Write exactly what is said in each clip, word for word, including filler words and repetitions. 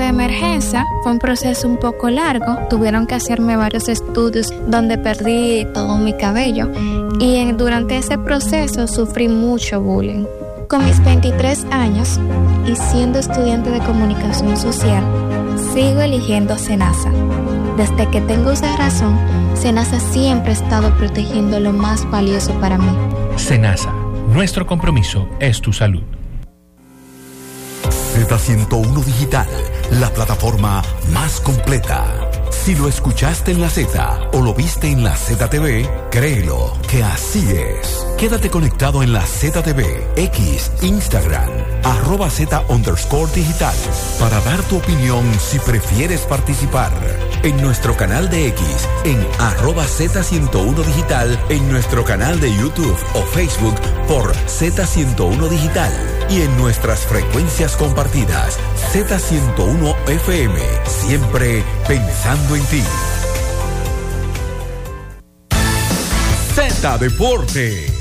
emergencia fue un proceso un poco largo. Tuvieron que hacerme varios estudios donde perdí todo mi cabello. Y en, durante ese proceso sufrí mucho bullying. Con mis veintitrés años y siendo estudiante de comunicación social, sigo eligiendo SENASA. Desde que tengo uso de razón, SENASA siempre ha estado protegiendo lo más valioso para mí. SENASA, nuestro compromiso es tu salud. Z ciento uno Digital, la plataforma más completa. Si lo escuchaste en la Z o lo viste en la Z T V, créelo que así es. Quédate conectado en la Z T V, X, Instagram, arroba Z underscore digital, para dar tu opinión si prefieres participar. En nuestro canal de X, en arroba Z ciento uno Digital, en nuestro canal de YouTube o Facebook por Z ciento uno Digital y en nuestras frecuencias compartidas, Z ciento uno F M, siempre pensando en ti. Z Deportes.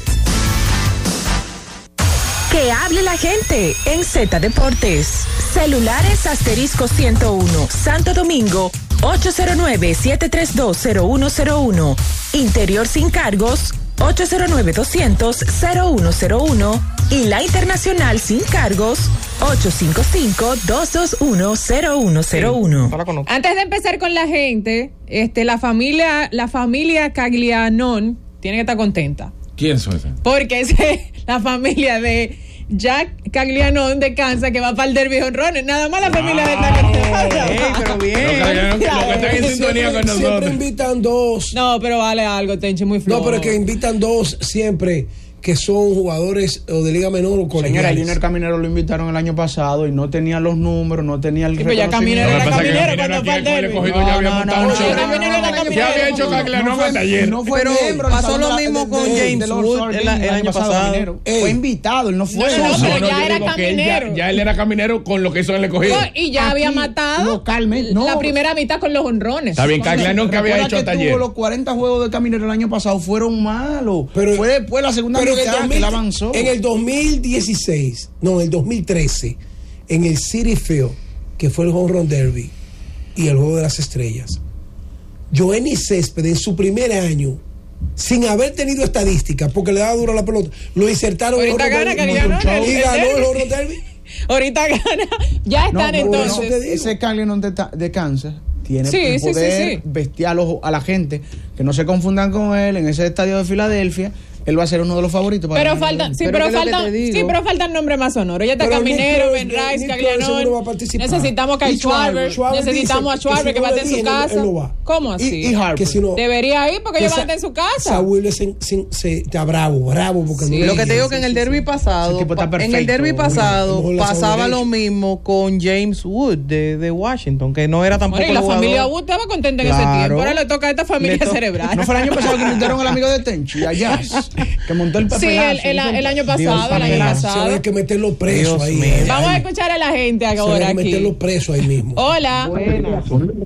Que hable la gente en Z Deportes. Celulares asterisco ciento uno, Santo Domingo, ocho cero nueve, siete tres dos, cero uno cero uno. Interior sin cargos, ocho cero nueve, doscientos, cero uno cero uno. Y la internacional sin cargos, ocho cinco cinco, dos dos uno, cero uno cero uno. Antes de empezar con la gente, este, la familia, la familia Caglianone tiene que estar contenta. ¿Quién son esos? Porque es la familia de Jack Caglianone de Kansas, que va para el derbi jonrones. Nada más la familia de Caglianone. Pero bien. Los que están en sintonía con nosotros. Siempre invitan dos. No, pero vale algo, Tenchi, muy flojo. No, pero es que invitan dos siempre que son jugadores o de liga menor o colegiales. Señora, Junior Caminero lo invitaron el año pasado y no tenía los números, no tenía el sí, pero ya Caminero era Caminero cuando fue al derbi. Ya había montado un show. Ya había hecho Caglianone hasta ayer. Pero pasó lo mismo con James Wood el año pasado. Fue invitado, él no fue. No, pero ya era Caminero. Ya él era Caminero con lo que hizo en el escogido. Y ya había matado la primera mitad con los honrones. Está bien, Caglianone que había hecho hasta ayer. Los cuarenta juegos de Caminero el año pasado fueron malos. Fue después la segunda mitad que él avanzó. En el dos mil dieciséis, no, en el dos mil trece, en el Citi Field, que fue el Home Run Derby y el Juego de las Estrellas, Yoenis Céspedes en su primer año, sin haber tenido estadísticas, porque le daba duro a la pelota, lo insertaron en el Home Run Derby y ganó el Home Run Derby. Ahorita gana. Ya están no, entonces. No, ese Caglianone de, de Kansas tiene sí, el poder sí, sí, sí. bestial a la gente, que no se confundan con él en ese estadio de Filadelfia. Él va a ser uno de los favoritos. Para pero faltan, sí, pero, pero faltan, sí, pero faltan nombres más sonoros. Ya está pero Caminero, Ben Rice, Caglianone. Necesitamos que a Schwarber, necesitamos a Schwarber que bate en su casa. ¿Cómo así? Y, y Harper. Si no, debería ir porque ellos van a estar en su casa. Saúl se, se, se, está bravo, bravo. Porque sí, no lo que te digo que en el derby pasado, en el derby pasado pasaba lo mismo con James Wood de, de Washington, que no era tampoco. Bueno, y la familia Wood estaba contenta en ese tiempo. Ahora le toca a esta familia cerebral. No fue el año pasado que invitaron al amigo de Tenchi, allá. Que montó el papelazo. Sí, el, el, el año pasado, el año pasado. Hay que meterlo preso Dios ahí. Mío. Vamos a escuchar a la gente ahora hay que aquí. meterlo preso ahí mismo. Hola. Buenas.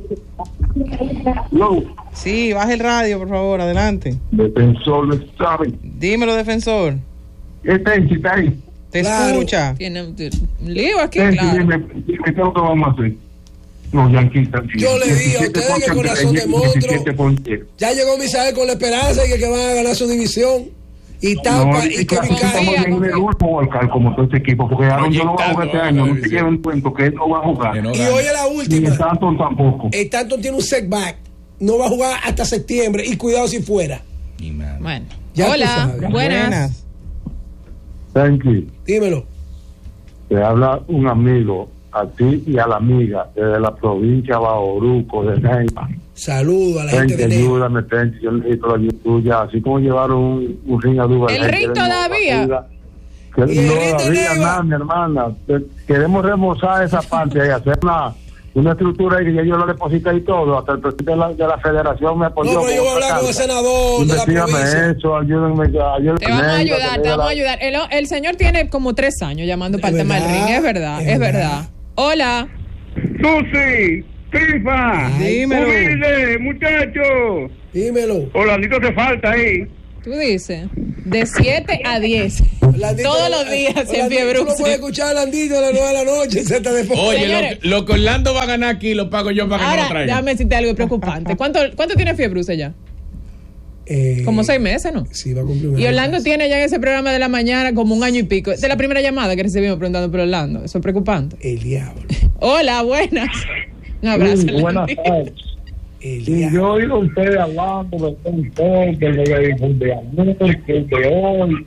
Sí, baja el radio, por favor, adelante. Defensor, ¿sabe? Dímelo, defensor. ¿Qué Tenchi está ahí? Te claro. escucha. Tiene un lío aquí, Tenchi, claro. Dime, dime, ¿qué lo que vamos a hacer? No, Yanquita. Yo le dije a ustedes que corazón de monstruo. Ya llegó Misael con la esperanza de que, que van a ganar su división. Y Tampa no, y que estamos en el último volcán como todo este equipo, porque Aaron yo no va a jugar este año, no se lleven cuenta que él no va a jugar. Y hoy es la última. Y el Stanton tampoco. El Stanton tiene un setback, no va a jugar hasta septiembre y cuidado si fuera. Bueno. Ya hola, buenas. Thank you. Dímelo. Te habla un amigo, a ti y a la amiga, desde la provincia de Bauruco, de Neiva. Saludos a la Tenchi, gente de Neiva. Ayúdame, Tenchi, yo necesito la ayuda tuya. Así como llevaron un, un ring a Dubai. ¿El ring todavía? Que no todavía nada, mi hermana. Queremos remozar esa parte y hacer una, una estructura ahí que ya yo lo deposité y todo. Hasta el presidente de la, de la federación me apoyó. No, pero yo voy a hablar con el senador de la provincia. Eso, ayúdenme, ayúdenme. Te vamos a ayudar, te vamos a ayudar. El, el señor tiene como tres años llamando para el tema del ring. Es verdad, es, es verdad. verdad. Hola. Susi, Trifa. Dímelo. Humilde, muchacho. Dímelo. Holandito te falta ahí. Tú dices, de siete a diez. Landito, todos los días en Fiebre. Tú no puedes escuchar a Landito a las nueve de la noche. De Oye, Señores, lo, lo que Orlando va a ganar aquí lo pago yo para que ahora, no lo traiga. Déjame decirte algo preocupante. ¿Cuánto, cuánto tiene Fiebre ya? Eh, como seis meses, ¿no? Sí, va a cumplir un Y Orlando meses. Tiene ya en ese programa de la mañana como un año y pico. Esta es la primera llamada que recibimos preguntando por Orlando. Eso es preocupante. El diablo. Hola, buenas. Un abrazo. Sí, buenas tardes. Y yo he oído a ustedes hablando de un del de ayer, que el de hoy,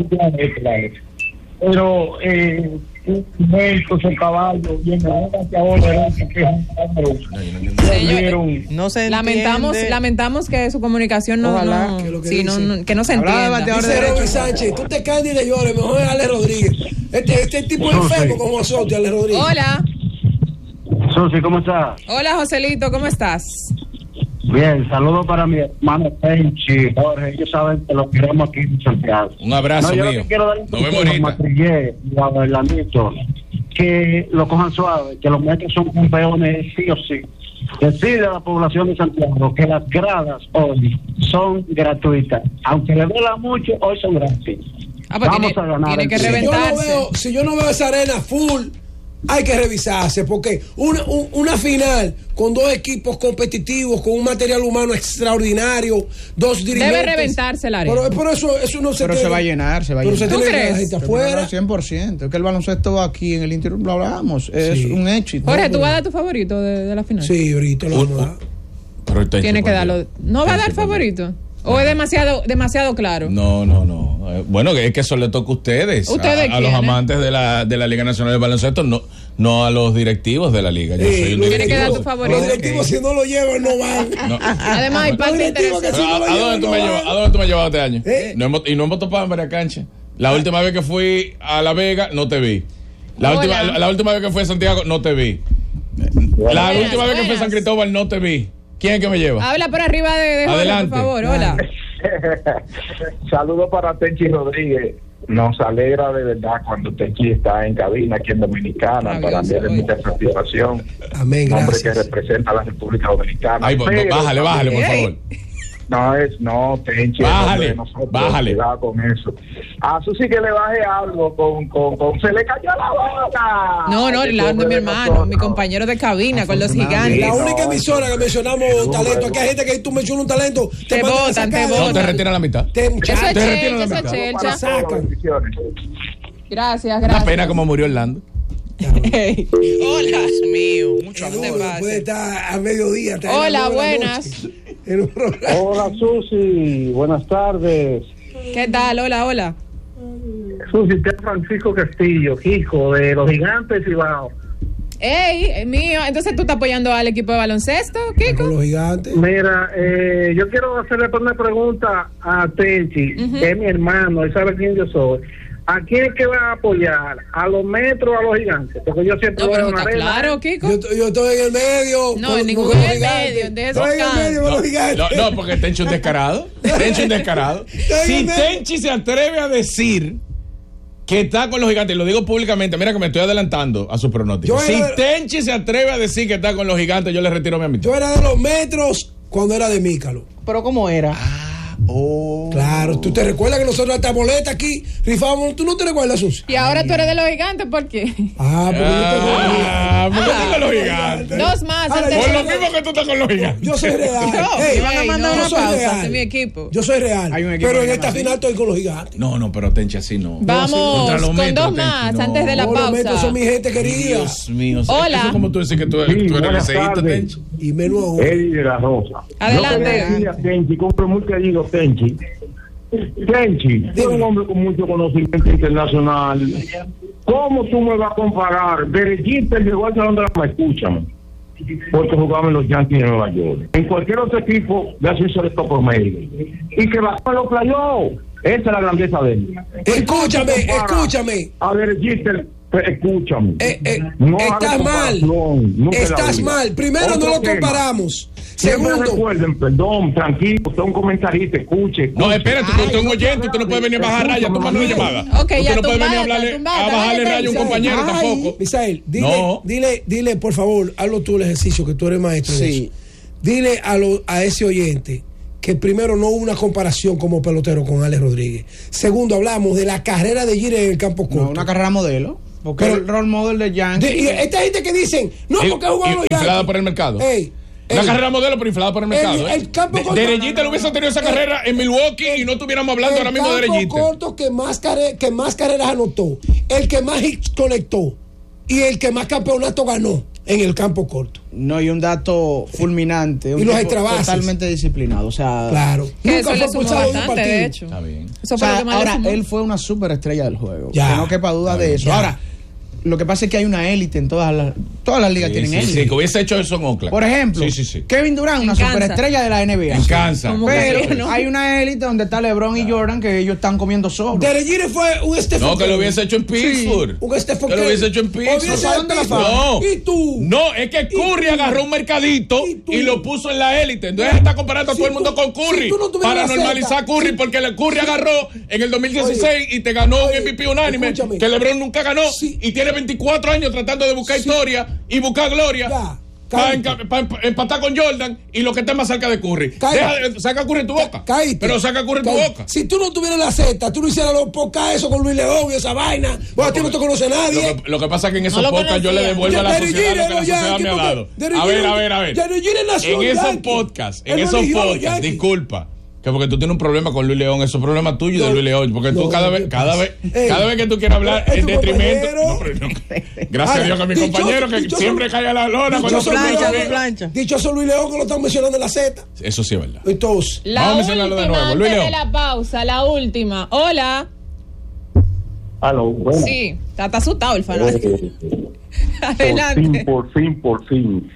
pero eh, un momento ese caballo viene ahora que ahora es un caballo. No se lamentamos, lamentamos que su comunicación no, Ojalá, no, que, lo que, sí, no, no, que no se entienda. Dice Robert Sánchez, tú te caes y le llores, mejor es Ale Rodríguez. Este, este tipo no, enfermo sí. como nosotros, Ale Rodríguez. Hola. Susi, ¿cómo estás? Hola, Joselito, ¿cómo estás? Bien, saludos para mi hermano Penchi, Jorge, ellos saben que lo queremos aquí en Santiago. Un abrazo no, mío. Nos vemos ahorita. Que lo cojan suave, que los metros son campeones sí o sí. Decide a la población de Santiago que las gradas hoy son gratuitas. Aunque le duela mucho, hoy son gratis. Ah, pues Vamos tiene, a ganar. Tiene que si reventarse. Yo no veo, si yo no veo esa arena full, hay que revisarse, porque una, un, una final con dos equipos competitivos, con un material humano extraordinario, dos dirigentes. Debe reventarse la arena. Pero, pero eso, eso no se Pero tiene, se va a llenar, se va a pero llenar. Se ¿Tú tiene crees? La gente afuera. cien por ciento. Es que el baloncesto aquí en el interior lo hablamos. Es Sí. un éxito. Jorge, ¿tú vas a dar tu favorito de, de la final? Sí, ahorita lo vamos a dar. Pero el Tiene que darlo. ¿No va a dar favorito? ¿O es demasiado, demasiado claro? No, no, no. Eh, Bueno, que es que eso le toca a ustedes. ¿Ustedes a, a los amantes de la, de la Liga Nacional de Baloncesto, no, no a los directivos de la Liga. Yo Sí, soy un los Tiene que dar tu directivos- favorito. Los directivos, si no lo llevan, no van. No. Además, hay parte directivos que interesante. sí. Pero, ¿a, no lo a dónde llevan, tú no me van. llevas? ¿A dónde tú me has llevado este año? ¿Eh? No hemos, y no hemos topado en varias canchas. La última vez que fui a La Vega, no te vi. La, Hola. última, la, la última vez que fui a Santiago, no te vi. La Buenas, última vez que fui a buenas. San Cristóbal, no te vi. ¿Quién es que me lleva? Habla por arriba de, de Jorge, Adelante. por favor. Hola. Saludos para Tenchi Rodríguez. Nos alegra de verdad cuando Tenchi está en cabina aquí en Dominicana. Para mí es de mucha satisfacción. Amén, Hombre gracias. que representa a la República Dominicana. Ay, Pero bájale, bájale, por también- favor. No es, no, Tenchi. Bájale, hombre, nosotros, bájale. Cuidado con eso. A Susi que le baje algo con, con, con se le cayó la boca. No, no, Ay, Orlando es mi de hermano, nosotros. mi compañero de cabina con los La gigantes. única emisora que mencionamos talento, aquí hay gente que tú mencionas un talento, te, Te mandan a botan, te sacar. No, te botan. retiran la mitad. Te, Eso muchachos, es Te retiran chelcha, la eso es mitad. chelcha. sacan. Gracias, Una gracias. pena como murió Orlando. Hey. Hola. Dios mío, mucho Qué amor. duro, puede estar a mediodía. está a las Hola, nueve de la buenas. noche, en un programa. Hola Susi, buenas tardes. ¿Qué tal? Hola, hola. Susi, te Francisco Castillo, Kiko, de los Gigantes y Bao. Ey, es mío. Entonces tú estás apoyando al equipo de baloncesto, Kiko. Con los gigantes. Mira, eh, yo quiero hacerle una pregunta a Tenchi, que es mi hermano, él sabe quién yo soy. ¿A quién es que va a apoyar? ¿A los metros o a los gigantes? Porque yo siempre No, veo pero una está arena. claro, Kiko. Yo, yo estoy en el medio. No, con- en ningún con los medio, gigantes. de esos Estoy en el medio con los gigantes. No, no, porque Tenchi es un descarado. Tenchi es un descarado. Si Tenchi se atreve a decir que está con los gigantes, y lo digo públicamente, mira que me estoy adelantando a su pronóstico. Yo Si era- Tenchi se atreve a decir que está con los gigantes, yo le retiro mi amistad. Yo era de los metros cuando era de Mícalo. Pero ¿cómo era? Oh. Claro, tú te recuerdas que nosotros hasta boleta aquí rifábamos. ¿Tú no te recuerdas, Susi? Y ahora tú eres de los gigantes, ¿por qué? Ah, porque Ah, ¿por qué yo estás con los gigantes? Dos más. Ahora, antes Por de- lo mismo que tú estás con los te- gigantes. yo soy real. No, Ey, me van a mandar yo una soy pausa real. de mi equipo. Yo soy real. Hay un equipo Pero que en esta llama final estoy con los gigantes. No, no, pero Tenchi así no. Vamos Contra los con metros, dos Tenchi, más no. antes de la No, los metros son mi pausa. gente querida. Dios mío. Hola. Eso es como tú decís que tú, Sí, tú eres buenas liceísta, tardes. Tenchi. Y menos aún. Eddie de la Rosa. Adelante. Yo quería decirle a Tenchi, compro muy querido Tenchi. Tenchi, tú eres un hombre con mucho conocimiento internacional. ¿Cómo tú me vas a comparar? Berellita llegó al Salón de la Fama, escúchame, porque jugaba en los Yankees de Nueva York. En cualquier otro equipo, de así se le toca por medio. Y que bajó los playoffs. Esa es la grandeza de él. Escúchame, ¿Cómo compara escúchame. A Berellita, pues, escúchame. Eh, eh, No estás hagas mal. comparación, nunca en la Estás vida. mal. Primero, Otro no lo tema. comparamos. Siempre Segundo, recuerden, perdón, tranquilo, usted es un comentarista, escuche. escuche. No, espérate, tú eres un oyente, tú no puedes venir a bajar raya, tú mandas una llamada. Ok, Usted ya no puede venir a tumbada, hablarle, tumbada, a bajarle dale, raya a un Misael. compañero Ay, tampoco. Misael, dile, No. dile, dile, por favor, hazlo tú el ejercicio, que tú eres maestro de Sí. eso. Dile a, lo, a ese oyente que primero no hubo una comparación como pelotero con Alex Rodríguez. Segundo, hablamos de la carrera de Jeter en el campo corto. No, una carrera modelo. Porque pero, el role model de Yankee. De, y esta gente que dicen, no, porque ha jugado los Yankees. Inflada por el mercado. Ey, Una ey, carrera modelo, pero inflada por el mercado. El, el campo ¿eh? corto. Derechita lo hubiese tenido esa carrera en Milwaukee el, y no estuviéramos hablando ahora mismo de Derechita. El campo corto que más, carre, que más carreras anotó, el que más hits conectó y el que más campeonato ganó en el campo corto. No, y un dato fulminante. Un y los extrabases. Totalmente disciplinado. O sea, claro. Que nunca fue expulsado de un partido. De hecho. Está bien. Eso o fue sea, lo que más ahora, le él fue una superestrella del juego. Ya. Que no quepa duda de eso. Ya. Ahora, lo que pasa es que hay una élite en todas las todas las ligas sí, tienen sí, élite. Sí, que hubiese hecho eso en Oakland. Por ejemplo, sí, sí, sí. Kevin Durant, una superestrella de la N B A. En Kansas. Pero no? Hay una élite donde está LeBron y Jordan que ellos están comiendo solo. Derek Jeter fue un Stephen No, que lo hubiese hecho en Pittsburgh. Sí, un Stephen Que lo hubiese hecho en Pittsburgh. ¿Dónde la no. ¿Y tú? No, es que Curry agarró un mercadito y, y lo puso en la élite. Entonces está comparando a todo si el mundo tú, con Curry. Si no para normalizar a Curry, porque el Curry agarró en el dos mil dieciséis oye, y te ganó oye, un M V P unánime escúchame. Que LeBron nunca ganó sí. Y tiene veinticuatro años tratando de buscar sí. historia y buscar gloria para enca- pa empatar con Jordan y lo que esté más cerca de Curry. Deja, saca Curry en tu boca. Cállate. Pero saca Curry en tu boca. Si tú no tuvieras la Z, tú no hicieras los podcasts eso con Luis León y esa vaina. Vos a ti no te conoce nadie. Lo que, lo que pasa es que en esos no podcasts yo le devuelvo a la sociedad lo que la sociedad me ha dado. A ver, a ver, a ver. En esos podcasts, en esos podcasts, disculpa. Que porque tú tienes un problema con Luis León, eso es problema tuyo no, de Luis León, porque no, tú cada vez, cada vez, Ey, cada vez que tú quieras hablar en detrimento. No, pero no, gracias Ahora, a Dios que mi dicho, compañero que dicho, siempre cae a la lona con los plancha, plancha. Dicho eso Luis León que lo están mencionando en la Z. Eso sí es verdad. Entonces, la vamos a mencionarlo de nuevo. Luis León. De la pausa, la última. Hola. Aló, bueno. Sí, está, está asustado el fanático. Eh, Adelante. Por fin, por fin, por fin.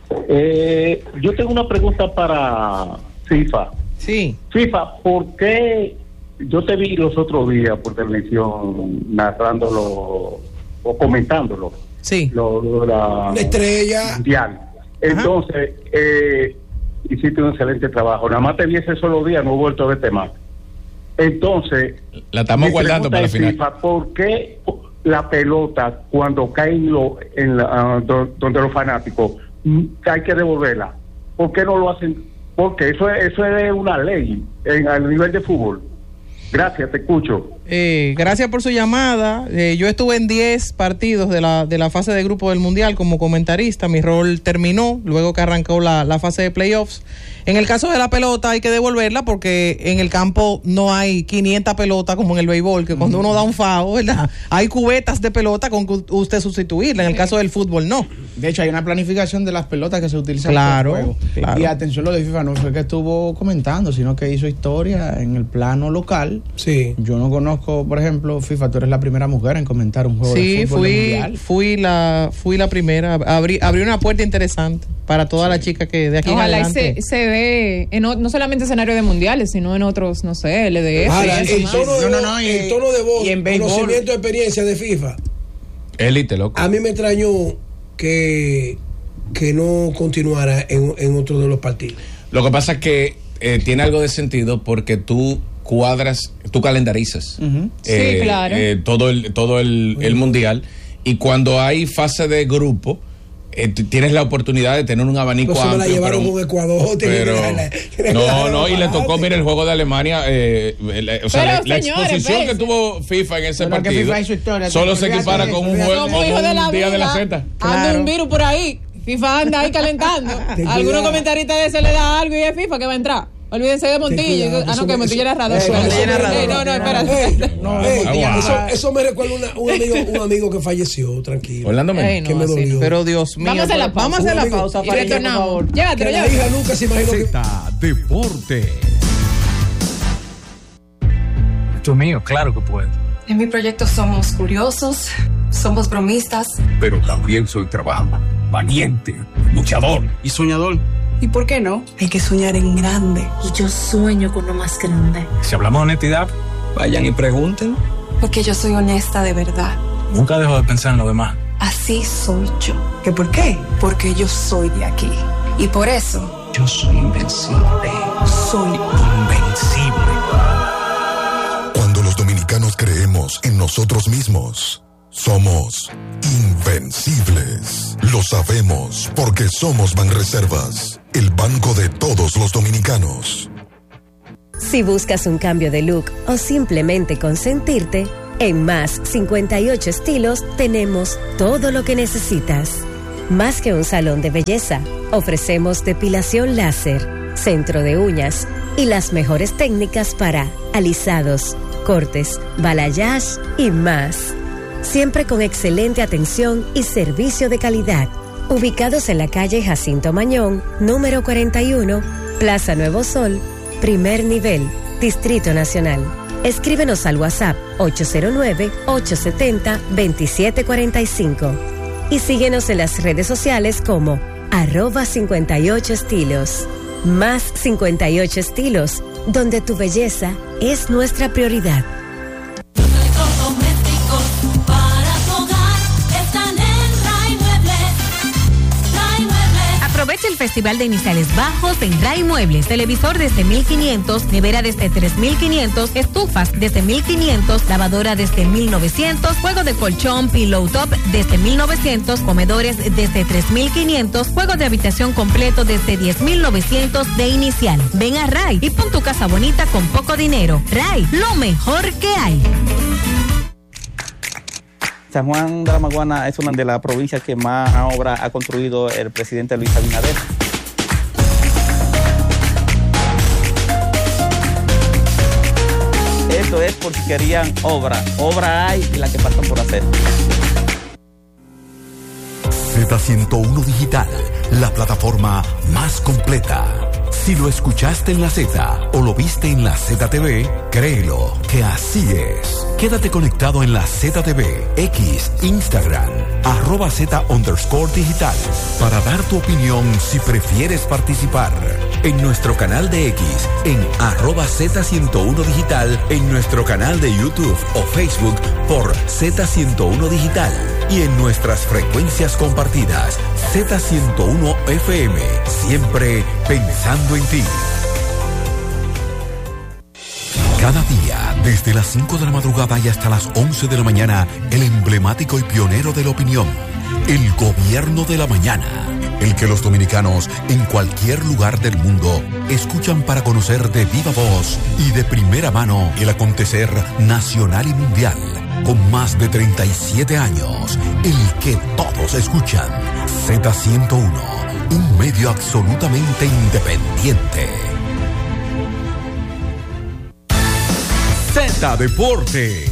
Eh, yo tengo una pregunta para FIFA. Sí. FIFA, ¿por qué yo te vi los otros días por televisión narrándolo o comentándolo? Sí. Lo, lo, la, la estrella mundial. Entonces, eh, hiciste un excelente trabajo. Nada más te vi ese solo día, no he vuelto a verte más. Entonces, la estamos guardando para la final. FIFA, ¿por qué la pelota cuando cae en lo, en la, uh, do, donde los fanáticos hay que devolverla? ¿Por qué no lo hacen? Porque eso es, eso es una ley en, a nivel de fútbol. Gracias, te escucho. Eh, gracias por su llamada. Eh, yo estuve en diez partidos de la, de la fase de grupo del Mundial como comentarista. Mi rol terminó luego que arrancó la, la fase de playoffs. En el caso de la pelota hay que devolverla porque en el campo no hay quinientas pelotas como en el béisbol, que cuando mm. uno da un foul, ¿verdad? Hay cubetas de pelota con que usted sustituirla. En el caso del fútbol no. De hecho hay una planificación de las pelotas que se utilizan claro, en el juego. Claro. Y atención, lo de FIFA no fue que estuvo comentando, sino que hizo historia en el plano local. Sí. Yo no conozco, por ejemplo, FIFA, tú eres la primera mujer en comentar un juego sí, de fútbol fui, mundial. fui la fui la primera. Abrí, abrí una puerta interesante para todas sí. las chicas que de aquí Ojalá en adelante. Se, se ve en, no solamente escenarios de mundiales, sino en otros, no sé, L D F. Ahora, el, tono de, no, no, no, y, el tono de voz, y en conocimiento de experiencia de FIFA. Élite, loco. A mí me extrañó que, que no continuara en, en otro de los partidos. Lo que pasa es que eh, tiene algo de sentido porque tú cuadras, tú calendarizas uh-huh. eh, sí, claro. eh, todo el todo el, el mundial, y cuando hay fase de grupo eh, tienes la oportunidad de tener un abanico pues amplio. Me la llevaron pero, con Ecuador. Pero, la, no, no, y le tocó, mira, el juego de Alemania, eh, la, o sea, la, la exposición que tuvo FIFA en ese pero partido historia, solo se equipara con un juego, con un de la día vida, de la Z. Claro. Anda un virus por ahí, FIFA anda ahí calentando. Algunos comentaristas de ese le da algo y es FIFA que va a entrar. Olvídense de Montillo. Ah, no, que Montillo era narrador. No, no, espérate. No, eso, eso me recuerda una, un, amigo, un amigo que falleció, tranquilo. Orlando Ey, no, que me dolió. Pero Dios mío. Vamos a la pausa. Vamos a hacer la pausa. Y retornamos. Llévatelo, llévatelo. La hija nunca se imaginó que... Z Deporte. Esto es mío, claro que puedo. En mi proyecto somos curiosos, somos bromistas. Pero también soy trabajo, valiente, luchador y soñador. ¿Y por qué no? Hay que soñar en grande. Y yo sueño con lo más grande. Si hablamos de honestidad, vayan y pregunten. Porque yo soy honesta de verdad. Nunca dejo de pensar en lo demás. Así soy yo. ¿Qué por qué? Porque yo soy de aquí. Y por eso... yo soy invencible. Soy invencible. Cuando los dominicanos creemos en nosotros mismos, somos invencibles. Lo sabemos porque somos Banreservas, el banco de todos los dominicanos. Si buscas un cambio de look o simplemente consentirte, en Más cincuenta y ocho Estilos tenemos todo lo que necesitas. Más que un salón de belleza, ofrecemos depilación láser, centro de uñas y las mejores técnicas para alisados, cortes, balayage y más. Siempre con excelente atención y servicio de calidad. Ubicados en la calle Jacinto Mañón, número cuarenta y uno, Plaza Nuevo Sol, primer nivel, Distrito Nacional. Escríbenos al WhatsApp ocho cero nueve, ocho siete cero, dos siete cuatro cinco y síguenos en las redes sociales como arroba cincuenta y ocho estilos. Más cincuenta y ocho Estilos, donde tu belleza es nuestra prioridad. Aprovecha el Festival de Iniciales Bajos en Ray Muebles. Televisor desde mil quinientos, nevera desde tres mil quinientos, estufas desde mil quinientos, lavadora desde mil novecientos, juego de colchón, pillow top desde mil novecientos, comedores desde tres mil quinientos, juego de habitación completo desde diez mil novecientos de inicial. Ven a Ray y pon tu casa bonita con poco dinero. Ray, lo mejor que hay. San Juan de la Maguana es una de las provincias que más obra ha construido el presidente Luis Abinader. Esto es porque querían obra. Obra hay y la que faltan por hacer. Z ciento uno Digital, la plataforma más completa. Si lo escuchaste en la Z o lo viste en la Z T V, créelo que así es. Quédate conectado en la Z T V, X, Instagram, arroba Z underscore digital, para dar tu opinión si prefieres participar. En nuestro canal de X, en arroba Z ciento uno Digital, en nuestro canal de YouTube o Facebook por Z ciento uno Digital y en nuestras frecuencias compartidas, Z ciento uno F M, siempre pensando en ti. Cada día, desde las cinco de la madrugada y hasta las once de la mañana, el emblemático y pionero de la opinión, el Gobierno de la Mañana, el que los dominicanos en cualquier lugar del mundo escuchan para conocer de viva voz y de primera mano el acontecer nacional y mundial. Con más de treinta y siete años, el que todos escuchan, Z ciento uno, un medio absolutamente independiente. Z Deportes.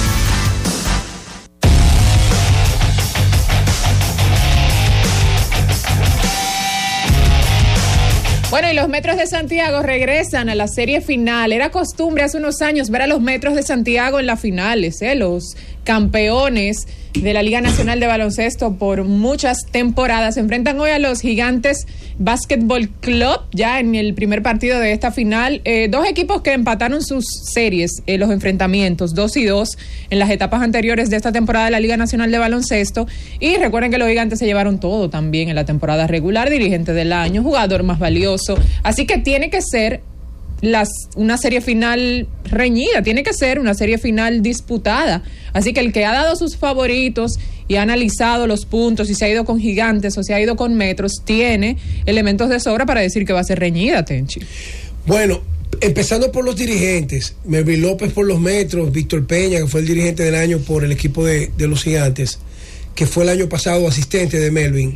Bueno, y los Metros de Santiago regresan a la serie final. Era costumbre hace unos años ver a los Metros de Santiago en las finales, ¿eh? Los campeones de la Liga Nacional de Baloncesto por muchas temporadas se enfrentan hoy a los Gigantes Basketball Club, ya en el primer partido de esta final. Eh, dos equipos que empataron sus series, eh, los enfrentamientos, dos y dos en las etapas anteriores de esta temporada de la Liga Nacional de Baloncesto. Y recuerden que los Gigantes se llevaron todo también en la temporada regular, dirigente del año, jugador más valioso. Así que tiene que ser Las, una serie final reñida, tiene que ser una serie final disputada. Así que el que ha dado sus favoritos y ha analizado los puntos y se ha ido con Gigantes o se ha ido con Metros, tiene elementos de sobra para decir que va a ser reñida, Tenchi. Bueno, empezando por los dirigentes, Melvin López por los Metros, Víctor Peña, que fue el dirigente del año por el equipo de, de los Gigantes, que fue el año pasado asistente de Melvin.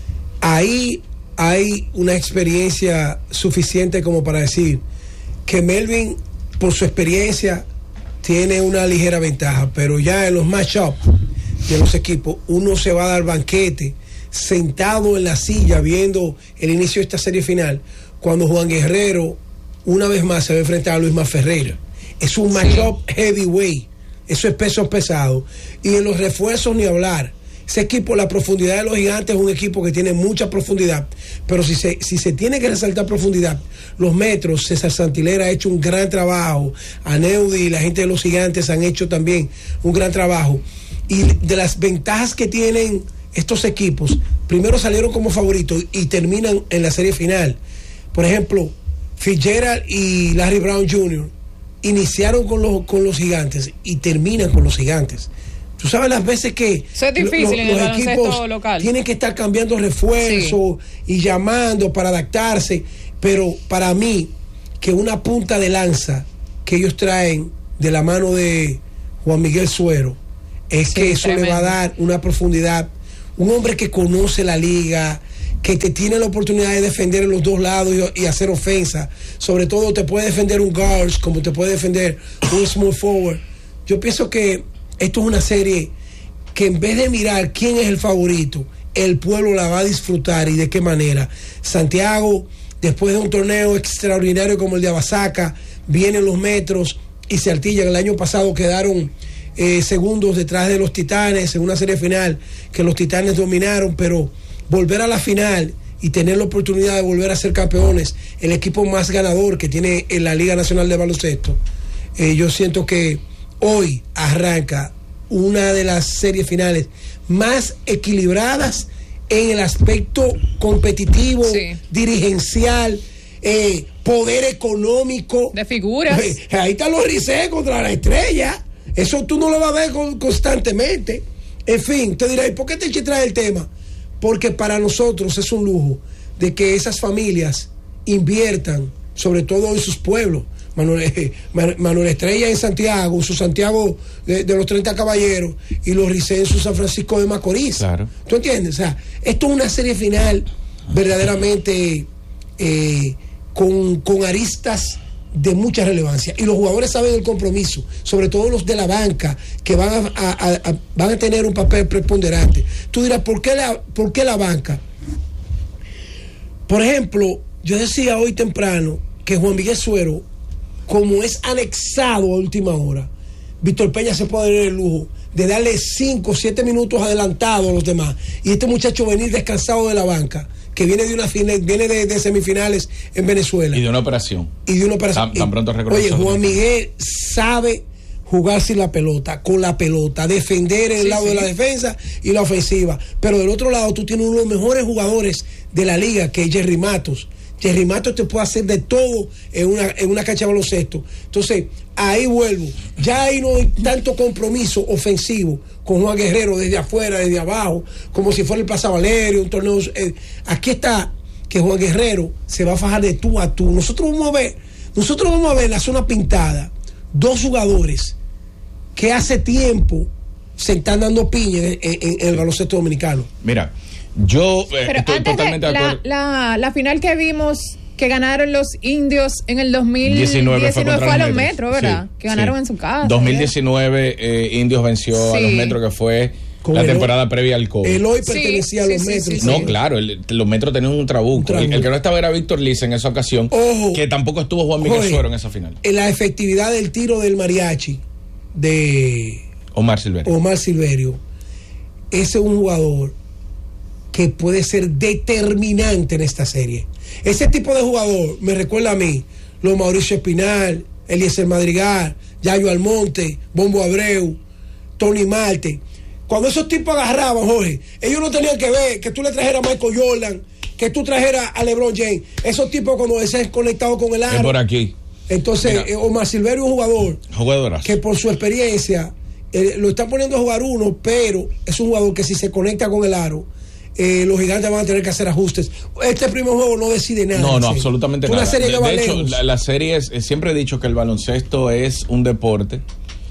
Ahí hay una experiencia suficiente como para decir que Melvin, por su experiencia, tiene una ligera ventaja, pero ya en los matchups de los equipos, uno se va a dar banquete sentado en la silla viendo el inicio de esta serie final, cuando Juan Guerrero una vez más se va a enfrentar a Luis Mar Ferreira. Es un matchup sí. heavyweight, eso es peso pesado, y en los refuerzos ni hablar. Ese equipo, la profundidad de los Gigantes es un equipo que tiene mucha profundidad, pero si se, si se tiene que resaltar profundidad, los Metros, César Santilera ha hecho un gran trabajo, Aneudi y la gente de los Gigantes han hecho también un gran trabajo, y de las ventajas que tienen estos equipos, primero salieron como favoritos y terminan en la serie final. Por ejemplo, Fitzgerald y Larry Brown junior iniciaron con los, con los Gigantes y terminan con los Gigantes. Tú sabes las veces que Eso es difícil lo, lo, en los el equipos local. Tienen que estar cambiando refuerzos sí. y llamando para adaptarse, pero para mí que una punta de lanza que ellos traen de la mano de Juan Miguel Suero es sí, que eso tremendo. Le va a dar una profundidad. Un hombre que conoce la liga, que te tiene la oportunidad de defender en los dos lados y, y hacer ofensa. Sobre todo te puede defender un guard como te puede defender un small forward. Yo pienso que esto es una serie que en vez de mirar quién es el favorito, el pueblo la va a disfrutar y de qué manera. Santiago, después de un torneo extraordinario como el de Abasaca, vienen los Metros y se artillan. El año pasado quedaron eh, segundos detrás de los Titanes en una serie final que los Titanes dominaron, pero volver a la final y tener la oportunidad de volver a ser campeones, el equipo más ganador que tiene en la Liga Nacional de Baloncesto, eh, yo siento que hoy arranca una de las series finales más equilibradas en el aspecto competitivo, sí. dirigencial, eh, poder económico. De figuras. Eh, ahí están los Rizé contra la Estrella. Eso tú no lo vas a ver con, constantemente. En fin, te diré, ¿por qué te trae el tema? Porque para nosotros es un lujo de que esas familias inviertan, sobre todo en sus pueblos. Manuel, eh, Manuel Estrella en Santiago, su Santiago de, de los treinta Caballeros, y los Rizé en su San Francisco de Macorís. Claro. ¿Tú entiendes? O sea, esto es una serie final verdaderamente eh, con, con aristas de mucha relevancia. Y los jugadores saben el compromiso, sobre todo los de la banca, que van a, a, a, van a tener un papel preponderante. Tú dirás, ¿por qué la, por qué la banca? Por ejemplo, yo decía hoy temprano que Juan Miguel Suero, como es anexado a última hora, Víctor Peña se puede dar el lujo de darle cinco o siete minutos adelantado a los demás. Y este muchacho venir descansado de la banca, que viene de una final, viene de, de semifinales en Venezuela. Y de una operación. Y de una operación. Tan, tan pronto Oye, Juan Miguel sabe jugar sin la pelota, con la pelota, defender el sí, lado sí. de la defensa y la ofensiva. Pero del otro lado tú tienes uno de los mejores jugadores de la liga, que es Jerry Matos. Jerry Matos te puede hacer de todo en una, en una cancha de baloncesto. Entonces, ahí vuelvo. Ya ahí no hay tanto compromiso ofensivo con Juan Guerrero desde afuera, desde abajo, como si fuera el Plaza Valerio, un torneo. Eh, aquí está que Juan Guerrero se va a fajar de tú a tú. Nosotros vamos a ver, nosotros vamos a ver en la zona pintada dos jugadores que hace tiempo se están dando piña en, en, en el baloncesto dominicano. Mira, yo eh, Pero estoy antes totalmente de, de acuerdo. La, la, la final que vimos, que ganaron los indios en el dos mil diecinueve, diecinueve fue, fue a los metros, metros, ¿verdad? Sí, que ganaron sí. en su casa. dos mil diecinueve eh, Indios venció sí. a los Metros, que fue Con la temporada hoy, previa al COVID. El hoy pertenecía sí, a los sí, Metros. Sí, sí, no, sí. claro, el, los Metros tenían un trabuco. Un trabuco. El, el que no estaba era Víctor Liz en esa ocasión, Ojo, que tampoco estuvo Juan Miguel Suero en esa final. En la efectividad del tiro del mariachi de Omar Silverio. Omar Silverio. Ese es un jugador que puede ser determinante en esta serie. Ese tipo de jugador me recuerda a mí, los Mauricio Espinal, Eliezer Madrigal, Yayo Almonte, Bombo Abreu, Tony Marte. Cuando esos tipos agarraban, Jorge, ellos no tenían que ver que tú le trajeras a Michael Jordan, que tú trajeras a LeBron James. Esos tipos cuando se han conectado con el aro. Es por aquí. Entonces, eh, Omar Silverio es un jugador Jugadoras. que por su experiencia eh, lo están poniendo a jugar uno, pero es un jugador que si se conecta con el aro, Eh, los gigantes van a tener que hacer ajustes. Este primer juego no decide nada. No, no, absolutamente una nada. Serie de, que de hecho, la, la serie es, siempre he dicho que el baloncesto es un deporte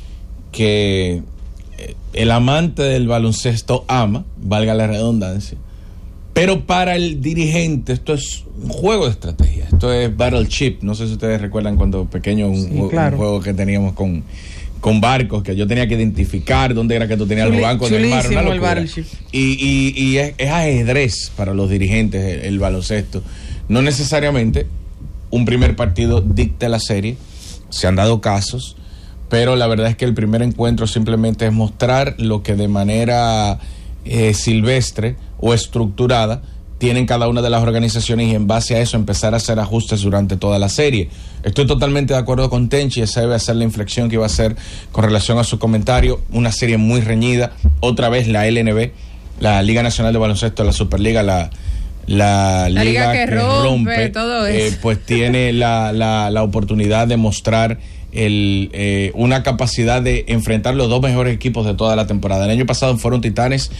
que el amante del baloncesto ama, valga la redundancia, pero para el dirigente esto es un juego de estrategia. Esto es Battle Chip. No sé si ustedes recuerdan cuando pequeño un, sí, claro. un juego que teníamos con con barcos, que yo tenía que identificar dónde era que tú tenías Chuli, los bancos del mar, una locura. Y, y, y es, es ajedrez para los dirigentes el, el baloncesto. No necesariamente un primer partido dicta la serie, se han dado casos, pero la verdad es que el primer encuentro simplemente es mostrar lo que de manera eh, silvestre o estructurada tienen cada una de las organizaciones, y en base a eso empezar a hacer ajustes durante toda la serie. Estoy totalmente de acuerdo con Tenchi, esa debe ser la inflexión que iba a hacer con relación a su comentario. Una serie muy reñida, otra vez la L N B, la Liga Nacional de Baloncesto, la Superliga, la, la, la Liga, Liga que, que rompe, rompe todo eso. Eh, pues tiene la, la, la oportunidad de mostrar el, eh, una capacidad de enfrentar los dos mejores equipos de toda la temporada. El año pasado fueron Titanes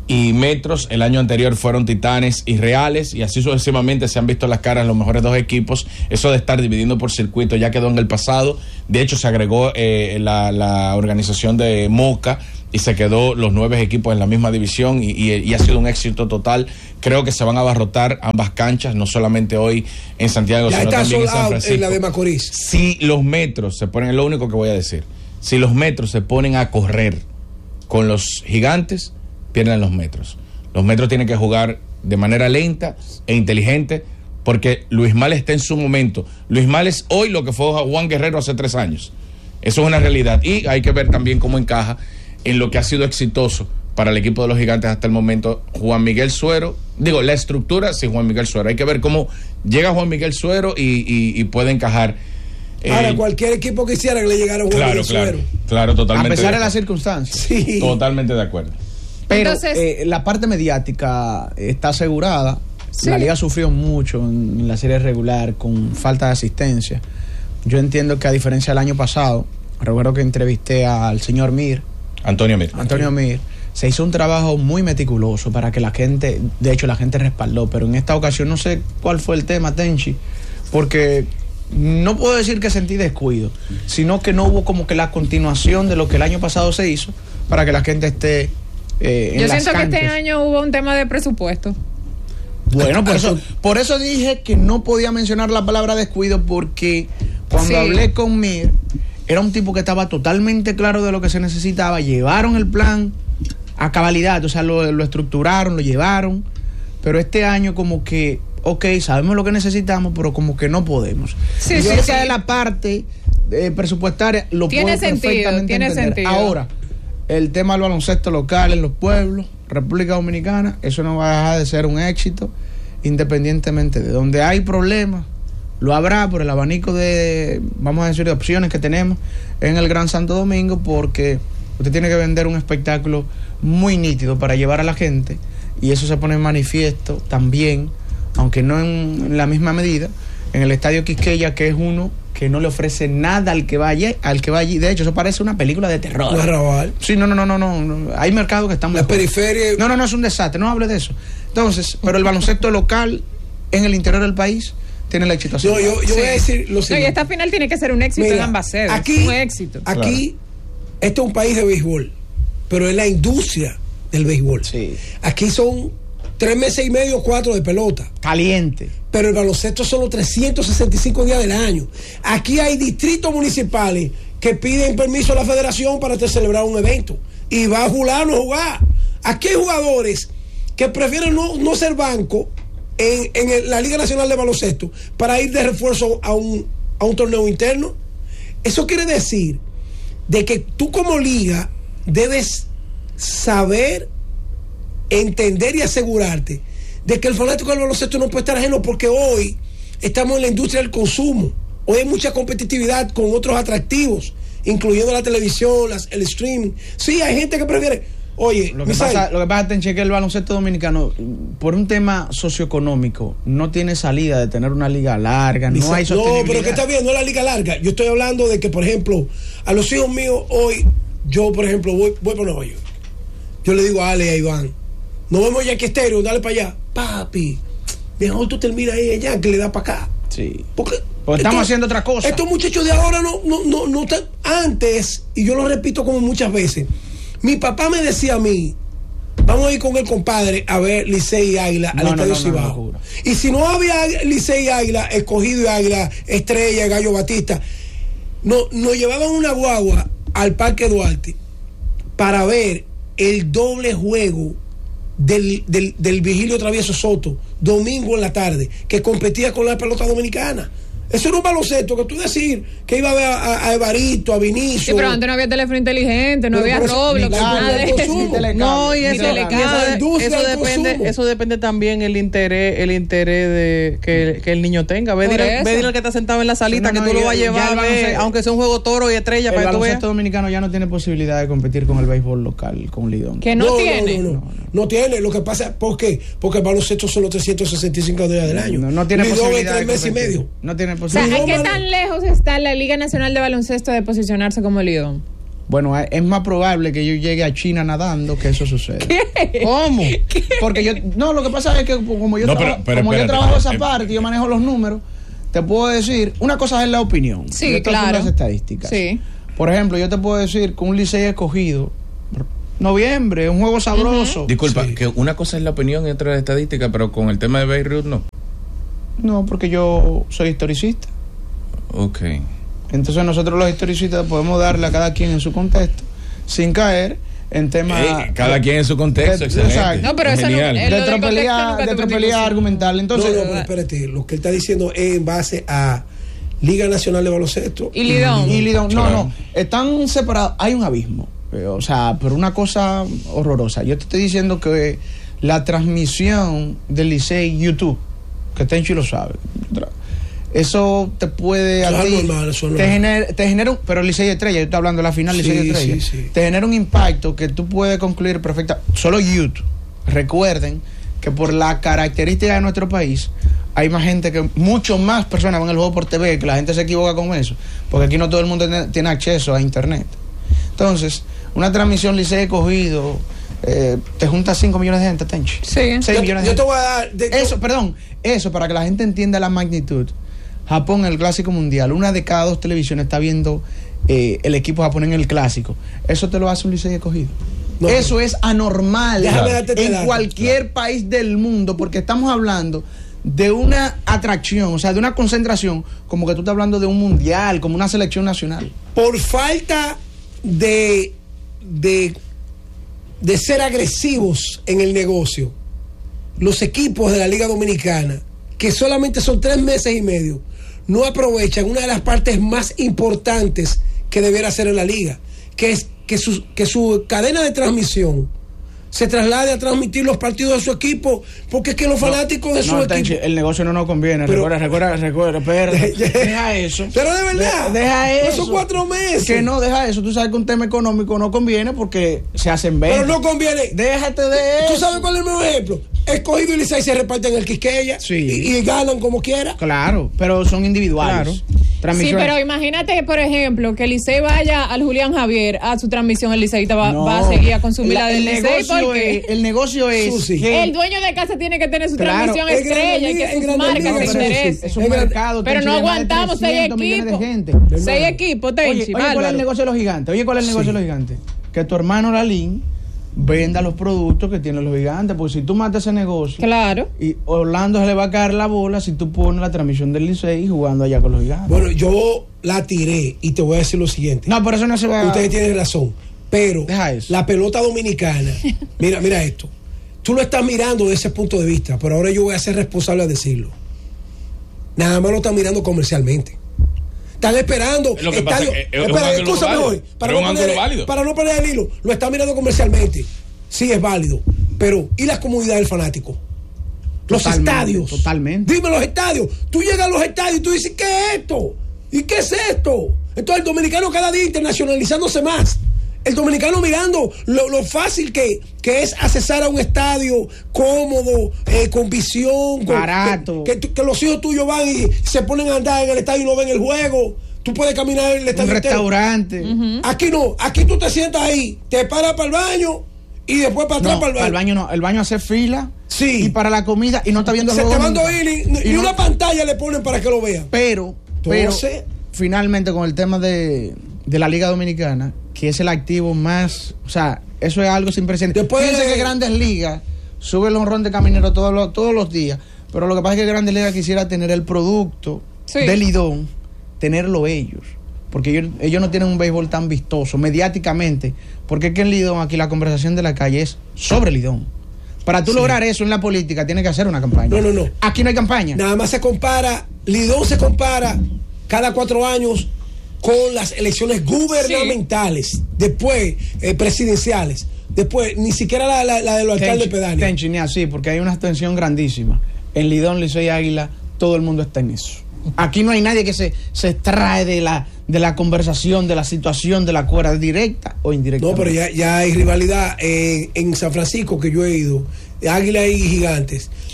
y Metros el año anterior fueron Titanes y Reales, y así sucesivamente se han visto las caras los mejores dos equipos. Eso de estar dividiendo por circuito ya quedó en el pasado. De hecho, se agregó eh, la, la organización de Moca y se quedó los nueve equipos en la misma división y, y, y ha sido un éxito total. Creo que se van a abarrotar ambas canchas, no solamente hoy en Santiago, ya sino está también en San Francisco. En la de Macorís. Si los Metros se ponen, es lo único que voy a decir, si los Metros se ponen a correr con los Gigantes, pierden los Metros. Los Metros tienen que jugar de manera lenta e inteligente, porque Luis Mal está en su momento. Luis Mal es hoy lo que fue Juan Guerrero hace tres años. Eso es una realidad, y hay que ver también cómo encaja en lo que ha sido exitoso para el equipo de los Gigantes hasta el momento Juan Miguel Suero. Digo, la estructura sin Juan Miguel Suero. Hay que ver cómo llega Juan Miguel Suero y, y, y puede encajar. Ahora, eh, cualquier equipo quisiera que le llegara Juan claro, Miguel claro, Suero. Claro, totalmente. A pesar de, de las circunstancias. Sí. Totalmente de acuerdo. Pero Entonces, eh, la parte mediática está asegurada. Sí. La liga sufrió mucho en, en la serie regular con falta de asistencia. Yo entiendo que, a diferencia del año pasado, recuerdo que entrevisté al señor Mir, Antonio Mir. Antonio Mir, se hizo un trabajo muy meticuloso para que la gente, de hecho la gente respaldó, pero en esta ocasión no sé cuál fue el tema, Tenchi, porque no puedo decir que sentí descuido, sino que no hubo como que la continuación de lo que el año pasado se hizo para que la gente esté eh, en yo las siento que canchas. este año hubo un tema de presupuesto. Bueno, por eso, por eso dije que no podía mencionar la palabra descuido, porque cuando Sí. hablé con Mir, era un tipo que estaba totalmente claro de lo que se necesitaba. Llevaron el plan a cabalidad, o sea, lo, lo estructuraron, lo llevaron, pero este año como que, ok, sabemos lo que necesitamos, pero como que no podemos. Sí, y sí, esa sí. es la parte eh, presupuestaria, lo Tiene puedo sentido, perfectamente tiene entender. sentido. Ahora, el tema del baloncesto local en los pueblos, República Dominicana, eso no va a dejar de ser un éxito, independientemente de donde hay problemas. Lo habrá por el abanico de, vamos a decir, de opciones que tenemos en el Gran Santo Domingo, porque usted tiene que vender un espectáculo muy nítido para llevar a la gente, y eso se pone en manifiesto también, aunque no en la misma medida, en el Estadio Quisqueya, que es uno que no le ofrece nada al que vaya, al que va allí. De hecho, eso parece una película de terror. Un arrabal. Sí, no, no, no, no, no. Hay mercados que están La mejor. periferia. No, no, no, es un desastre, no hable de eso. Entonces, pero el baloncesto local en el interior del país tiene la éxito. Yo, yo, yo Sí. voy a decir lo No, y siguiente. esta final tiene que ser un éxito Mira, en ambas sedes. aquí- un éxito. Aquí, este es un país de béisbol, pero es la industria del béisbol. Sí. Aquí son tres meses y medio, cuatro de pelota. Caliente. Pero el baloncesto son los trescientos sesenta y cinco días del año. Aquí hay distritos municipales que piden permiso a la federación para te celebrar un evento. Y va a jugar o no jugar. Aquí hay jugadores que prefieren no, no ser banco en, en el- la Liga Nacional de Baloncesto para ir de refuerzo a un, a un torneo interno. Eso quiere decir de que tú como liga debes saber, entender y asegurarte de que el fanático del baloncesto no puede estar ajeno, porque hoy estamos en la industria del consumo. Hoy hay mucha competitividad con otros atractivos, incluyendo la televisión, las, el streaming. Sí, hay gente que prefiere. Oye, Lo que Misael, pasa, lo que pasa, Tenche, que el baloncesto dominicano, por un tema socioeconómico, no tiene salida de tener una liga larga, no Misael, hay no, sostenibilidad. pero que está bien, no es la liga larga. Yo estoy hablando de que, por ejemplo, a los hijos míos hoy, yo, por ejemplo, voy, voy para Nueva York. Yo le digo a Ale y a Iván, nos vemos ya que estéreo, dale para allá. Papi, mejor tú terminas ahí allá que le das para acá. Sí. Porque, Porque estamos estos- haciendo otra cosa. Estos muchachos de ahora no, no, no, no están. Antes, y yo lo repito como muchas veces, mi papá me decía a mí, vamos a ir con el compadre a ver Licey y Águila al No, no, Estadio no, no, Cibao. locura. Y si no había Licey y Águila, Escogido y Águila, Estrella, Gallo Batista, no, nos llevaban una guagua al Parque Duarte para ver el doble juego del, del, del Vigilio Travieso Soto, domingo en la tarde, que competía con la pelota dominicana. Eso era un baloncesto que tú decir que iba a ver a, a, a Evarito, a Vinicio. Sí, pero antes no había teléfono inteligente, no Pero había por eso, Roblox, ni nada cable, de ni eso. consumo. No, y Ni eso, y telecable. eso, La de- industria eso del depende, consumo. eso depende también el interés, el interés de que, que el niño tenga. Ve, Por dile, eso. ve dile al que está sentado en la salita, No, no, que tú no, lo vas a ya- llevar ya el a ver, baloncesto- aunque sea un juego toro y estrella, El para que tú veas. baloncesto dominicano ya no tiene posibilidad de competir con el béisbol local, con Lidón. Que no, tiene. No, no, no. No tiene. Lo que pasa, ¿por qué? Porque el baloncesto son los trescientos sesenta y cinco días del año. No, no tiene Lidón posibilidad es de tres meses y competir. medio. No tiene O sea, posibilidad. ¿a qué Lidón, tan lejos está la Liga Nacional de Baloncesto de posicionarse como Lidón? Bueno, es más probable que yo llegue a China nadando que eso suceda. ¿Qué? ¿Cómo? ¿Qué? Porque yo, no, lo que pasa es que como yo, No, traba, pero- pero como yo espérate, trabajo esa eh, parte, yo manejo los números, te puedo decir, una cosa es la opinión. Sí, y otras son claro. las estadísticas. Sí. Por ejemplo, yo te puedo decir que un Licey escogido, noviembre, un juego sabroso. Disculpa, que una cosa es la opinión y otra la estadística, pero con el tema de Beirut no. No, porque yo soy historicista. Ok. Entonces nosotros los historicistas podemos darle a cada quien en su contexto, sin caer en temas... Eh, cada quien en su contexto, de- excelente. exacto. No, pero eso no- Genial. eh, lo de del tropelía, contexto nunca de te tropelía metimos. argumental. Entonces, no, no, pero espérate, lo que él está diciendo es en base a Liga Nacional de Baloncesto Y Lidón. Y Lidón, no, Claro. no, están separados, hay un abismo, eh, o sea, pero una cosa horrorosa. Yo te estoy diciendo que la transmisión del Licey YouTube, que Tenchi lo sabe, tra- eso te puede Eso a es ti- normal, eso es te normal. genera, te genera un, pero el Licey Estrella, yo estoy hablando de la final Sí, Licey Estrella, sí, sí. te genera un impacto que tú puedes concluir perfecta, solo YouTube. Recuerden que por la característica de nuestro país hay más gente que, mucho más personas ven el juego por T V, que la gente se equivoca con eso, porque aquí no todo el mundo tiene, tiene acceso a internet. Entonces, una transmisión Licey cogido, eh, te junta cinco millones de gente, Tenchi. Sí. seis Yo- millones de yo te gente. voy a dar de- Eso, perdón, eso para que la gente entienda la magnitud. Japón, el clásico mundial, una de cada dos televisiones está viendo eh, el equipo japonés en el clásico. Eso te lo hace un Licey escogido. No, Eso no. es anormal Déjame darte este en dato. cualquier país del mundo, porque estamos hablando de una atracción, o sea, de una concentración, como que tú estás hablando de un mundial, como una selección nacional. por falta de, de, de ser agresivos en el negocio, los equipos de la Liga Dominicana, que solamente son tres meses y medio, no aprovechan una de las partes más importantes que debiera hacer en la liga, que es que su, que su cadena de transmisión se traslade a transmitir los partidos de su equipo, porque es que los fanáticos de su No, equipo... Tenchi, el negocio no nos conviene. Pero- recuerda, recuerda, recuerda, espérate. Deja eso. Pero de verdad, De- deja no eso. son cuatro meses. Que no, deja eso. Tú sabes que un tema económico no conviene porque se hacen ventas. Pero no conviene. Déjate de eso. ¿Tú sabes cuál es el mejor ejemplo? Escogido y Licey se reparten el Quisqueya Sí. y, y ganan como quiera. Claro, pero son individuales. Sí, Transmisiones. pero imagínate, por ejemplo, que el Licey vaya al Julián Javier a su transmisión, el Liceísta va, No. va a seguir a consumir la, La- del el Licey negocio porque es- el negocio es Susi. que- el dueño de casa tiene que tener su Claro, transmisión en Grandes estrella y Ligas- que en sus Grandes marcas Ligas, se pero interesen. es un En gran- mercado. Pero Tenchi, no de más de aguantamos seis trescientos millones de equipos. gente. Seis equipos, Tenchi, Oye, oye, ¿cuál es bárbaro. el negocio de los gigantes? Oye, ¿cuál es el negocio Sí. de los gigantes? Que tu hermano Lalín venda los productos que tienen los gigantes, porque si tú matas ese negocio, Claro. y Orlando se le va a caer la bola si tú pones la transmisión del Licey jugando allá con los gigantes. Bueno, yo la tiré y te voy a decir lo siguiente. No, por eso no se va. Ustedes tienen razón, pero Deja eso. la pelota dominicana, mira, mira esto. Tú lo estás mirando desde ese punto de vista, pero ahora yo voy a ser responsable a decirlo. Nada más lo están mirando comercialmente. Están esperando. Lo que pasa es que es un espera, ángulo escúchame válido, hoy, para, pero no un ángulo poner, válido. para no perder el hilo. Lo están mirando comercialmente. Sí, es válido. Pero, ¿y la comunidad del fanático? Los Totalmente, estadios. totalmente. Dime los estadios. Tú llegas a los estadios y tú dices, ¿qué es esto? ¿Y qué es esto? Entonces el dominicano cada día internacionalizándose más. El dominicano mirando lo, lo fácil que, que es accesar a un estadio cómodo, eh, con visión, con- Barato. Que, que, que los hijos tuyos van y se ponen a andar en el estadio y no ven el juego. Tú puedes caminar en el estadio Un entero. restaurante. Aquí no, aquí tú te sientas ahí, te paras para el baño y después para atrás No, para el baño. al baño no, el baño hace fila. Sí. Y para la comida y no está viendo el Se juego te van nunca. a ir y, Y y no- una pantalla le ponen para que lo vean. Pero, pero Entonces- finalmente con el tema de, de la Liga Dominicana, que es el activo más, o sea, eso es algo sin precedentes. Después Fíjense de- que Grandes Ligas sube el honrón de Caminero todos los, todos los días, pero lo que pasa es que Grandes Ligas quisiera tener el producto Sí. de Lidón, tenerlo ellos. Porque ellos, ellos no tienen un béisbol tan vistoso mediáticamente. Porque es que en Lidón, aquí la conversación de la calle es sobre Lidón. Para tú Sí. lograr eso en la política, tienes que hacer una campaña. No, no, no. Aquí no hay campaña. Nada más se compara, Lidón se compara cada cuatro años con las elecciones gubernamentales, después eh, presidenciales, después ni siquiera la, la, la de los alcaldes pedáneos. Tenchi, ni así, porque hay una extensión grandísima. En Lidón, Licey y Águila, todo el mundo está en eso. Aquí no hay nadie que se, se extrae de la, de la conversación, de la situación, de la cuerda directa o indirecta. No, pero ya, ya hay rivalidad eh, en San Francisco, que yo he ido, de Águila y Gigantes.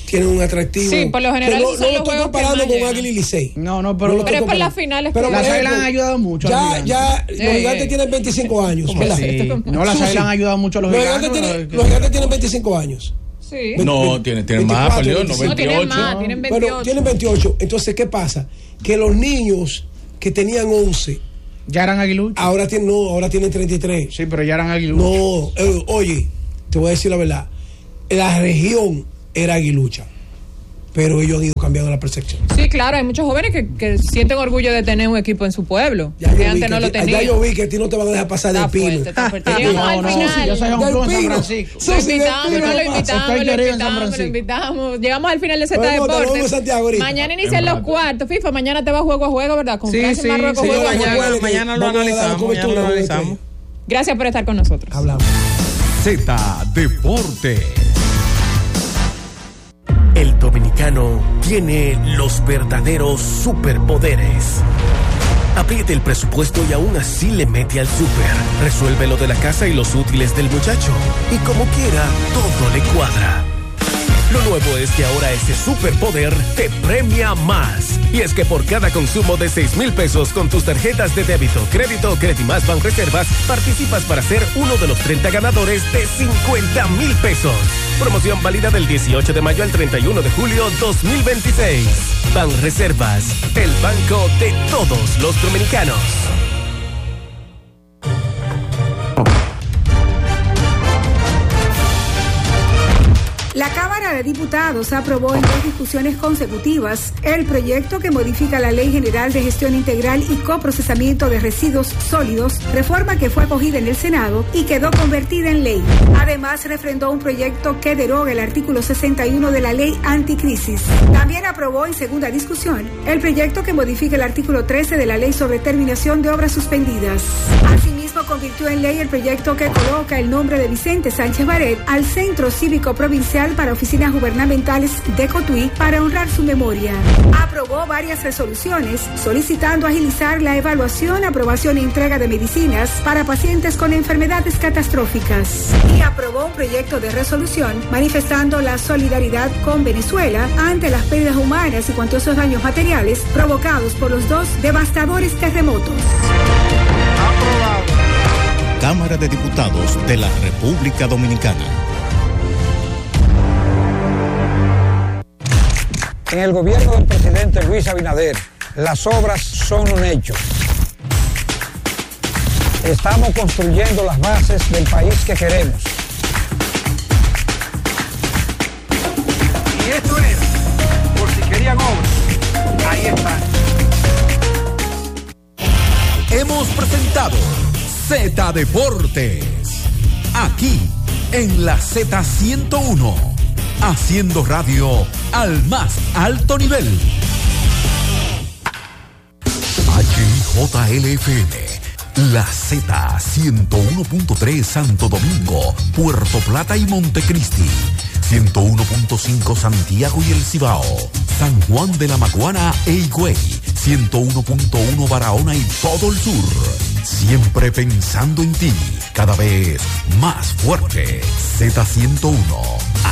tienen un atractivo. Sí, por lo general no, son no los lo estoy juegos comparando que con más Águila y Licey. No, no, pero, No lo pero estoy es por las comparando. finales. Pero, que- por las ejemplo, águilas han ayudado mucho a los Ya, gigantes. ya, los Eh, gigantes eh. tienen veinticinco años. ¿Cómo ¿verdad? así? Esto es como- No, las Susi, águilas han ayudado mucho a los Los gigantes. gigantes tienen, pero- los gigantes tienen veinticinco años. Sí. No, tienen, tienen más, veinticuatro, León, no veinticinco. No, tienen veintiocho. más, tienen veintiocho. Bueno, tienen veintiocho. Entonces, ¿qué pasa? Que los niños que tenían once, Ya eran aguiluchos. ahora tienen, no, ahora tienen treinta y tres. Sí, pero ya eran aguiluchos. No, eh, oye, te voy a decir la verdad. La región era aguilucha, pero ellos han ido cambiando la percepción. Sí, claro, hay muchos jóvenes que, que sienten orgullo de tener un equipo en su pueblo, Ya que yo, vi antes que, no a lo ti- ya tenían. yo vi que a ti no te van a dejar pasar del Está pino. fuerte, está fuerte. Ah, Llegamos no, al no, final. sí, yo soy un Del club en San Pino. Francisco. Lo Susi, del invitamos, Pino, lo ¿qué pasa? invitamos, Estoy lo querido en San invitamos, lo Francisco. invitamos. Llegamos al final de Z Bueno, te lo vemos en Deportes. Santiago ahorita. Mañana inician los cuartos. FIFA, mañana te va juego a juego, ¿verdad? Con Sí, Francia y sí, Marruecos, sí, juego a mañana- juego. mañana lo Vamos a dar analizamos, cobertura, mañana lo vamos a analizamos. Gracias por estar con nosotros. Hablamos. Z Deportes. El dominicano tiene los verdaderos superpoderes. Apriete el presupuesto y aún así le mete al súper. Resuelve lo de la casa y los útiles del muchacho. Y como quiera, todo le cuadra. Lo nuevo es que ahora ese superpoder te premia más. Y es que por cada consumo de seis mil pesos con tus tarjetas de débito, crédito o Credimás Banreservas, participas para ser uno de los treinta ganadores de cincuenta mil pesos. Promoción válida del dieciocho de mayo al treinta y uno de julio dos mil veintiséis. Banreservas, el banco de todos los dominicanos. La Cámara de Diputados aprobó en dos discusiones consecutivas el proyecto que modifica la Ley General de Gestión Integral y Coprocesamiento de Residuos Sólidos, reforma que fue acogida en el Senado y quedó convertida en ley. Además, refrendó un proyecto que deroga el artículo sesenta y uno de la Ley Anticrisis. También aprobó en segunda discusión el proyecto que modifica el artículo trece de la Ley sobre Terminación de Obras Suspendidas. Asimismo, convirtió en ley el proyecto que coloca el nombre de Vicente Sánchez Baret al Centro Cívico Provincial para Oficinas Gubernamentales de Cotuí para honrar su memoria. Aprobó varias resoluciones solicitando agilizar la evaluación, aprobación e entrega de medicinas para pacientes con enfermedades catastróficas. Y aprobó un proyecto de resolución manifestando la solidaridad con Venezuela ante las pérdidas humanas y cuantiosos daños materiales provocados por los dos devastadores terremotos. Cámara de Diputados de la República Dominicana. En el gobierno del presidente Luis Abinader, las obras son un hecho. Estamos construyendo las bases del país que queremos. Y esto era, por si querían obras, ahí están. Hemos presentado Z Deportes. Aquí, en la Z ciento uno. Haciendo radio al más alto nivel. H I J L F M, la Z ciento uno punto tres Santo Domingo, Puerto Plata y Montecristi, ciento uno punto cinco Santiago y El Cibao, San Juan de la Maguana e Higüey, ciento uno punto uno Barahona y todo el sur. Siempre pensando en ti, cada vez más fuerte. Z ciento uno.